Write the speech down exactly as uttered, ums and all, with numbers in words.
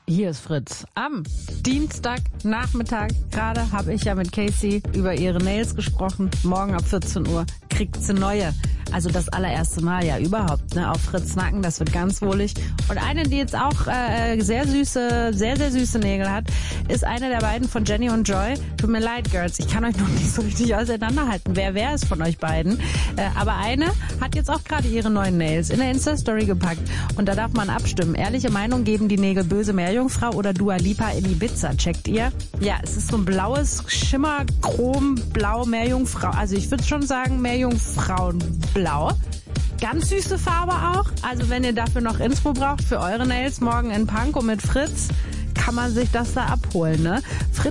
Hier ist Fritz. Am Dienstagnachmittag gerade habe ich ja mit Casey über ihre Nails gesprochen. Morgen ab vierzehn Uhr kriegt sie neue. Also das allererste Mal ja überhaupt, ne, auf Fritz Nacken. Das wird ganz wohlig. Und eine, die jetzt auch äh, sehr süße, sehr, sehr süße Nägel hat, ist eine der beiden von Jenny und Joy. Tut mir leid, Girls, ich kann euch noch nicht so richtig auseinanderhalten, wer wer ist von euch beiden. Äh, aber eine hat jetzt auch gerade ihre neuen Nails in der Insta-Story gepackt. Und da darf man abstimmen. Ehrliche Meinung, geben die Nägel böse Meerjungfrau oder Dua Lipa in Ibiza? Checkt ihr? Ja, es ist so ein blaues Schimmer, Chrom, Blau, Meerjungfrau. Also ich würde schon sagen Meerjungfrauenblau. Ganz süße Farbe auch. Also wenn ihr dafür noch Inspo braucht für eure Nails morgen in Pankow mit Fritz, kann man sich das da abholen, ne? Fritz